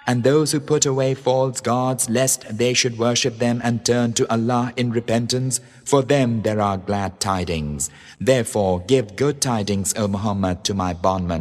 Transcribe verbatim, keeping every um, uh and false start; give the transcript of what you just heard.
And those who put away false gods, lest they should worship them and turn to Allah in repentance, for them there are glad tidings. Therefore give good tidings, O Muhammad, to my bondman.